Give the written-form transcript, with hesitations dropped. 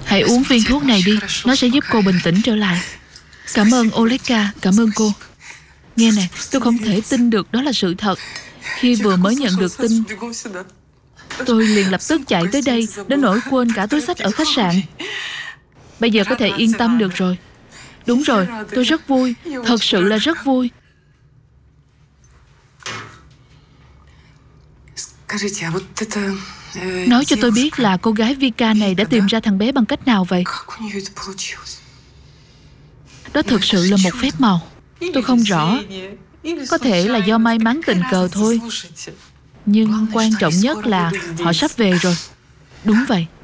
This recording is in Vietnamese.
Hãy uống viên thuốc này đi, nó sẽ giúp cô bình tĩnh trở lại. Cảm ơn Olegka, cảm ơn cô. Nghe nè, tôi không thể tin được đó là sự thật. Khi vừa mới nhận được tin, tôi liền lập tức chạy tới đây, đến nỗi quên cả túi xách ở khách sạn. Bây giờ có thể yên tâm được rồi. Đúng rồi, tôi rất vui, thật sự là rất vui. Nói cho tôi biết là cô gái Vika này đã tìm ra thằng bé bằng cách nào vậy? Đó thực sự là một phép màu. Tôi không rõ. Có thể là do may mắn tình cờ thôi. Nhưng quan trọng nhất là họ sắp về rồi. Đúng vậy.